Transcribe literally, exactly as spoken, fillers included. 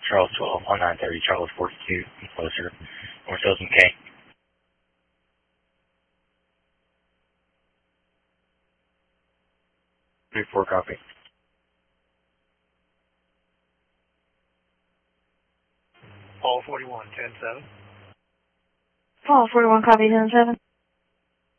Charles twelve, on nine thirty, Charles forty-two, and closer. North Hilton K. three four, copy. Paul forty-one, ten seven. Paul forty-one, copy ten seven.